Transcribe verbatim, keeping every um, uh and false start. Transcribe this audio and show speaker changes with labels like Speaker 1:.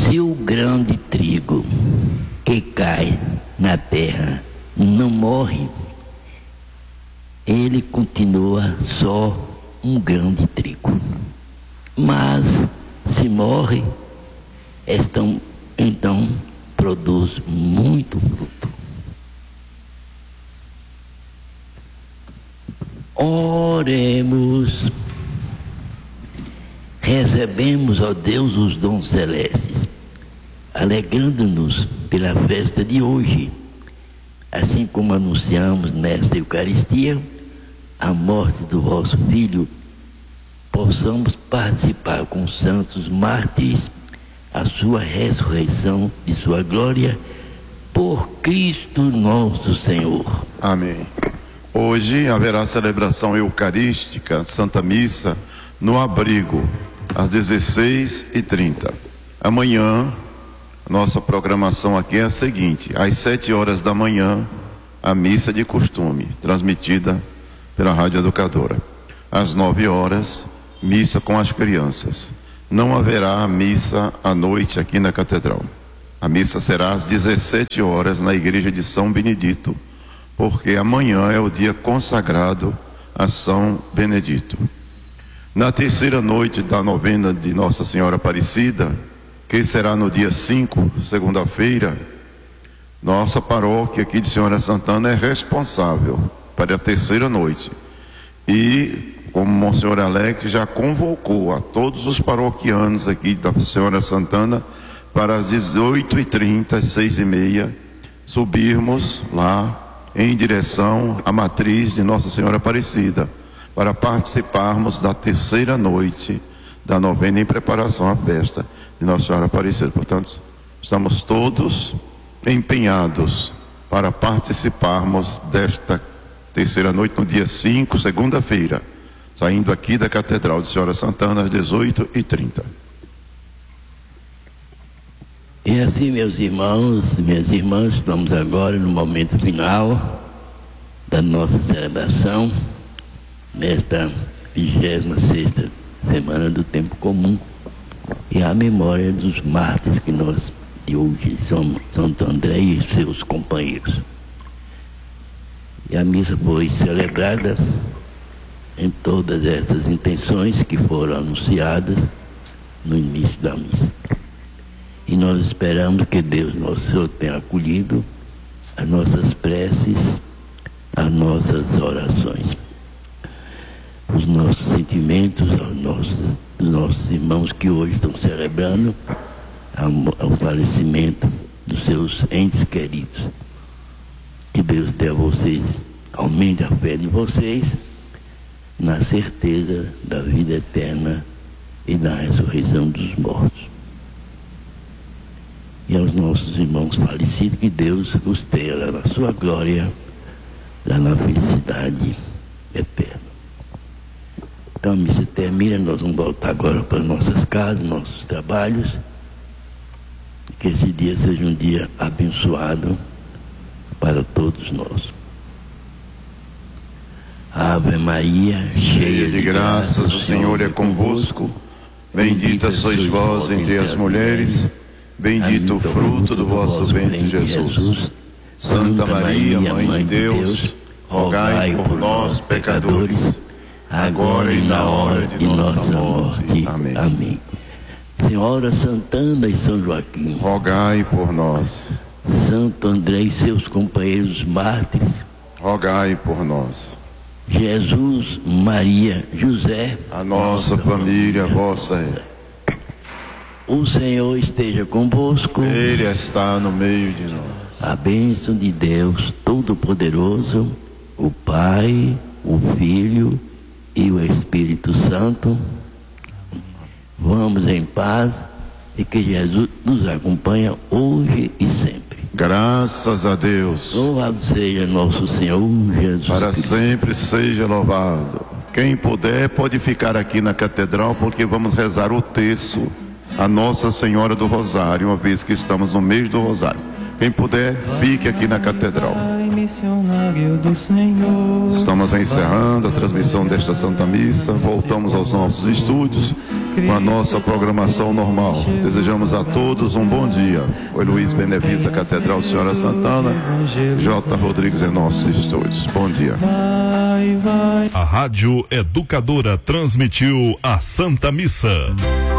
Speaker 1: Se o grão de trigo que cai na terra não morre, ele continua só um grão de trigo. Mas se morre, então, então produz muito fruto. Oremos. Recebemos, ó Deus, os dons celestes, alegrando-nos pela festa de hoje, assim como anunciamos nesta Eucaristia a morte do vosso Filho, possamos participar com os santos mártires a sua ressurreição de sua glória, por Cristo nosso Senhor.
Speaker 2: Amém. Hoje haverá celebração eucarística, Santa Missa, no abrigo, às dezesseis e trinta. Amanhã, nossa programação aqui é a seguinte: às sete horas da manhã, a missa de costume, transmitida pela Rádio Educadora. Às nove horas, missa com as crianças. Não haverá missa à noite aqui na Catedral. A missa será às dezessete horas na Igreja de São Benedito, porque amanhã é o dia consagrado a São Benedito. Na terceira noite da novena de Nossa Senhora Aparecida, que será no dia cinco, segunda-feira, nossa paróquia aqui de Senhora Santana é responsável para a terceira noite. E, como o Monsenhor Alex já convocou a todos os paroquianos aqui da Senhora Santana para as dezoito e trinta, às seis e meia, subirmos lá em direção à matriz de Nossa Senhora Aparecida, para participarmos da terceira noite da novena em preparação à festa de Nossa Senhora Aparecida. Portanto, estamos todos empenhados para participarmos desta terceira noite no dia cinco, segunda-feira, saindo aqui da Catedral de Senhora Santana às dezoito e trinta.
Speaker 1: E assim, meus irmãos e minhas irmãs, estamos agora no momento final da nossa celebração, nesta vigésima sexta semana do tempo comum, e a memória dos mártires que nós de hoje somos, Santo André e seus companheiros. E a missa foi celebrada em todas essas intenções que foram anunciadas no início da missa. E nós esperamos que Deus, nosso Senhor, tenha acolhido as nossas preces, as nossas orações, os nossos sentimentos aos nossos, os nossos irmãos que hoje estão celebrando o falecimento dos seus entes queridos. Que Deus dê a vocês, aumente a fé de vocês na certeza da vida eterna e da ressurreição dos mortos. E aos nossos irmãos falecidos, que Deus os tenha lá na sua glória, lá na felicidade eterna. Então a missa termina, nós vamos voltar agora para nossas casas, nossos trabalhos. Que esse dia seja um dia abençoado para todos nós. Ave Maria, cheia de graças, o Senhor é convosco. Bendita sois vós entre as mulheres, bendito o fruto do vosso ventre, Jesus. Santa Maria, Mãe de Deus, rogai por nós, pecadores, agora e na hora de nossa morte. Amém. Amém. Senhora Santana e São Joaquim,
Speaker 2: rogai por nós.
Speaker 1: Santo André e seus companheiros mártires,
Speaker 2: rogai por nós.
Speaker 1: Jesus, Maria, José,
Speaker 2: a nossa, nossa família, família, vossa é.
Speaker 1: O Senhor esteja convosco.
Speaker 2: Ele está no meio de nós.
Speaker 1: A bênção de Deus Todo-Poderoso, o Pai, o Filho e o Espírito Santo. Vamos em paz e que Jesus nos acompanhe hoje e sempre.
Speaker 2: Graças a Deus.
Speaker 1: Louvado seja nosso Senhor Jesus
Speaker 2: Para
Speaker 1: Cristo.
Speaker 2: sempre seja louvado. Quem puder pode ficar aqui na Catedral, porque vamos rezar o terço a Nossa Senhora do Rosário, uma vez que estamos no mês do Rosário. Quem puder, fique aqui na Catedral. Estamos encerrando a transmissão desta Santa Missa. Voltamos aos nossos estúdios com a nossa programação normal. Desejamos a todos um bom dia. Foi Luiz Benevista, Catedral Senhora Santana, J. Rodrigues em nossos estúdios. Bom dia.
Speaker 3: A Rádio Educadora transmitiu a Santa Missa.